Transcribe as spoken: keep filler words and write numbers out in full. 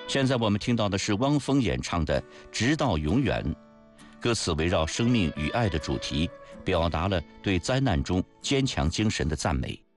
现在我们听到的是汪峰演唱的《直到永远》，歌词围绕生命与爱的主题，表达了对灾难中坚强精神的赞美。